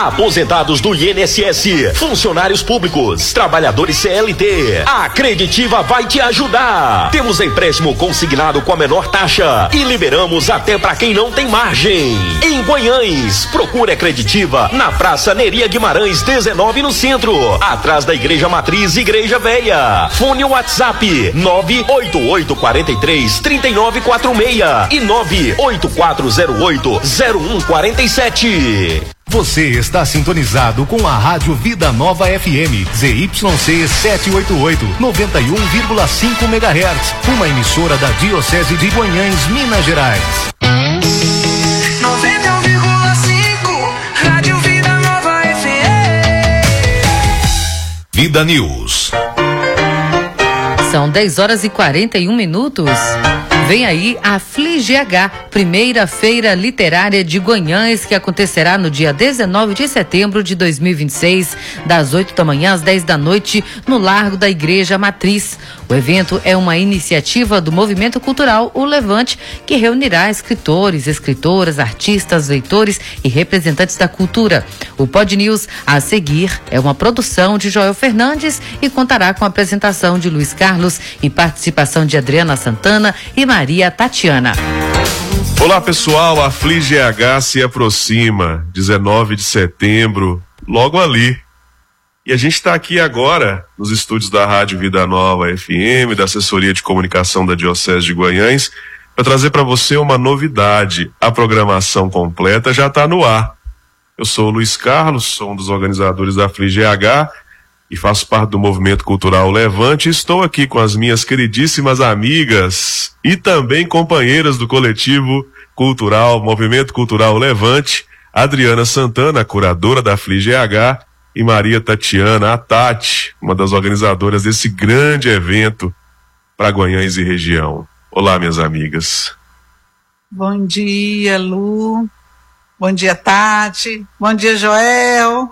aposentados do INSS, funcionários públicos, trabalhadores CLT. A Creditiva vai te ajudar. Temos empréstimo consignado com a menor taxa e liberamos até para quem não tem margem. Em Guanhães, procure a Creditiva na Praça Neria Guimarães 19 no centro, atrás da Igreja Matriz Igreja Velha. Fone WhatsApp 988433946 e 984080147. Você está sintonizado com a Rádio Vida Nova FM, ZYC 788, 91,5 MHz, uma emissora da Diocese de Guanhães, Minas Gerais. 91,5, Rádio Vida Nova FM. Vida News. São 10h41. Vem aí a FliGH, primeira feira literária de Guanhães, que acontecerá no dia 19 de setembro de 2026, das 8 da manhã às 10 da noite, no Largo da Igreja Matriz. O evento é uma iniciativa do movimento cultural O Levante, que reunirá escritores, escritoras, artistas, leitores e representantes da cultura. O Pod News a seguir é uma produção de Joel Fernandes e contará com a apresentação de Luiz Carlos e participação de Adriana Santana e Maria Tatiana. Olá pessoal, a FliGH se aproxima, 19 de setembro, logo ali. E a gente está aqui agora nos estúdios da Rádio Vida Nova FM, da Assessoria de Comunicação da Diocese de Guanhães, para trazer para você uma novidade. A programação completa já está no ar. Eu sou o Luiz Carlos, sou um dos organizadores da FliGH e faço parte do movimento cultural Levante. Estou aqui com as minhas queridíssimas amigas e também companheiras do coletivo cultural, Movimento Cultural Levante, Adriana Santana, curadora da FliGH, e Maria Tatiana, a Tati, uma das organizadoras desse grande evento para Guanhães e região. Olá, minhas amigas. Bom dia, Lu. Bom dia, Tati. Bom dia, Joel.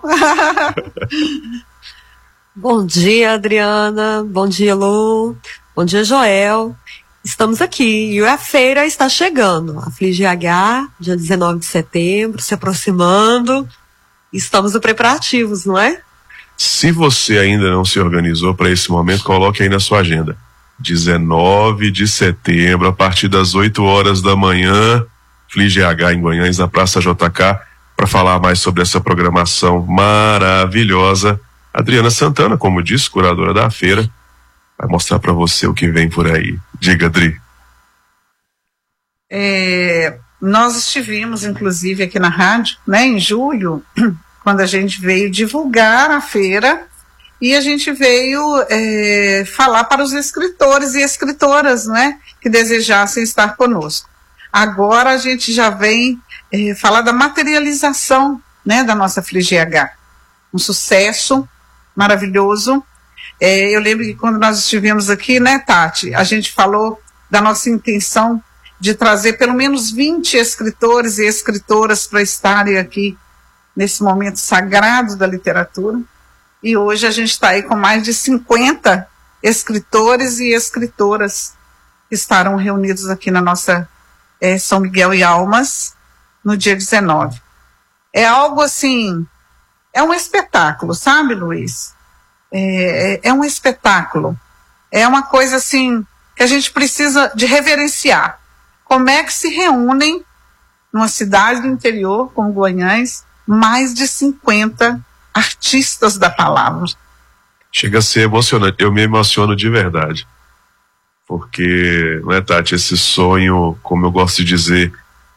Bom dia, Adriana. Bom dia, Lu. Bom dia, Joel. Estamos aqui e a feira está chegando. A FliGH, dia 19 de setembro, se aproximando. Estamos no preparativos, não é? Se você ainda não se organizou para esse momento, coloque aí na sua agenda. 19 de setembro, a partir das 8 horas da manhã, FliGH em Guanhães, na Praça JK, para falar mais sobre essa programação maravilhosa. Adriana Santana, como disse, curadora da feira, vai mostrar para você o que vem por aí. Diga, Adri. Nós estivemos, inclusive, aqui na rádio, né, em julho, quando a gente veio divulgar a feira, e a gente veio falar para os escritores e escritoras, né, que desejassem estar conosco. Agora a gente já vem falar da materialização, né, da nossa FliGH. Um sucesso maravilhoso. Eu lembro que quando nós estivemos aqui, né, Tati, a gente falou da nossa intenção de trazer pelo menos 20 escritores e escritoras para estarem aqui nesse momento sagrado da literatura. E hoje a gente está aí com mais de 50 escritores e escritoras que estarão reunidos aqui na nossa São Miguel e Almas no dia 19. É algo assim, é um espetáculo, sabe, Luiz? É um espetáculo. É uma coisa assim que a gente precisa de reverenciar. Como é que se reúnem numa cidade do interior, como Guanhães, mais de 50 artistas da palavra? Chega a ser emocionante. Eu me emociono de verdade. Porque, não é, Tati, esse sonho, como eu gosto de dizer,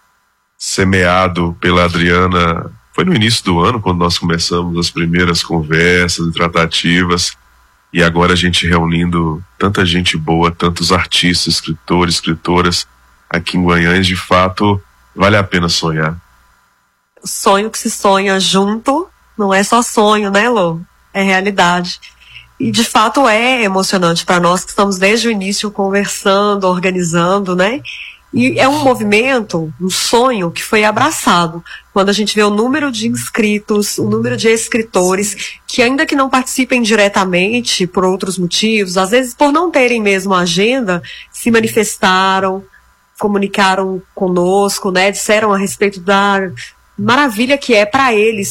semeado pela Adriana, foi no início do ano, quando nós começamos as primeiras conversas e tratativas, e agora a gente reunindo tanta gente boa, tantos artistas, escritores, escritoras, aqui em Guanhães, de fato, vale a pena sonhar. Sonho que se sonha junto, não é só sonho, né, Lô? É realidade. E, de fato, é emocionante para nós que estamos desde o início conversando, organizando, né? E é um movimento, um sonho que foi abraçado. Quando a gente vê o número de inscritos, o número de escritores, que ainda que não participem diretamente por outros motivos, às vezes por não terem mesmo agenda, se manifestaram, comunicaram conosco, né? Disseram a respeito da maravilha que é para eles